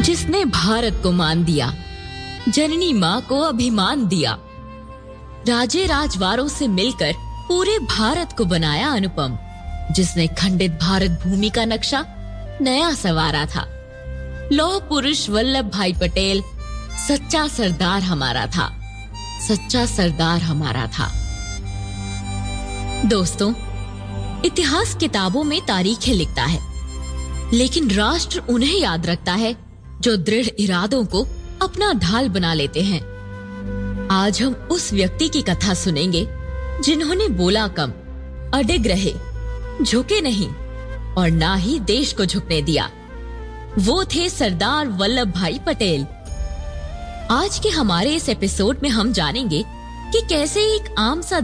जिसने भारत को मान दिया, जननी माँ को अभिमान दिया, राजे राजवारों से मिलकर पूरे भारत को बनाया अनुपम, जिसने खंडित भारत भूमि का नक्शा नया संवारा था। लौह पुरुष वल्लभ भाई पटेल सच्चा सरदार हमारा था, सच्चा सरदार हमारा था। दोस्तों, इतिहास किताबों में तारीखें लिखता है, लेकिन राष्ट्र उन्हें याद रखता है जो दृढ़ इरादों को अपना ढाल बना लेते हैं। आज हम उस व्यक्ति की कथा सुनेंगे जिन्होंने बोला कम, अडिग रहे, झुके नहीं और ना ही देश को झुकने दिया। वो थे सरदार वल्लभ भाई पटेल। आज के हमारे इस एपिसोड में हम जानेंगे कि कैसे एक आम सा